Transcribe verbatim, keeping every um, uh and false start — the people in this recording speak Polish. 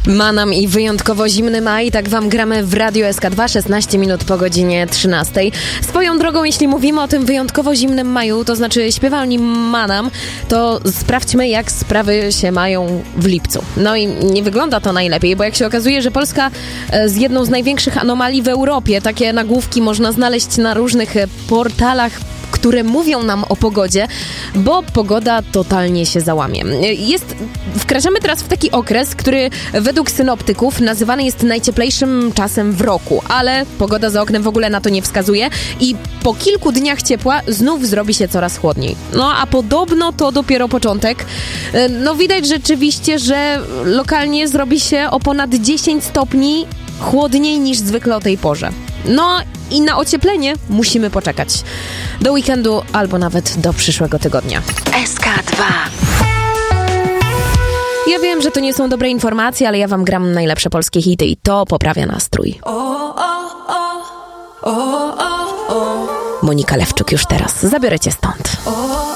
Manam i wyjątkowo zimny maj, tak wam gramy w Radio S K dwa, szesnaście minut po godzinie trzynastej. Swoją drogą, jeśli mówimy o tym wyjątkowo zimnym maju, to znaczy śpiewa o nim Manam, to sprawdźmy, jak sprawy się mają w lipcu. No i nie wygląda to najlepiej, bo jak się okazuje, że Polska z jedną z największych anomalii w Europie, takie nagłówki można znaleźć na różnych portalach, które mówią nam o pogodzie, bo pogoda totalnie się załamie. Jest, wkraczamy teraz w taki okres, który według synoptyków nazywany jest najcieplejszym czasem w roku, ale pogoda za oknem w ogóle na to nie wskazuje i po kilku dniach ciepła znów zrobi się coraz chłodniej. No a podobno to dopiero początek. No widać rzeczywiście, że lokalnie zrobi się o ponad dziesięć stopni chłodniej niż zwykle o tej porze. No i na ocieplenie musimy poczekać. Do weekendu albo nawet do przyszłego tygodnia. S K dwa. Ja wiem, że to nie są dobre informacje, ale ja wam gram najlepsze polskie hity i to poprawia nastrój. Monika Lewczuk już teraz. Zabiorę cię stąd.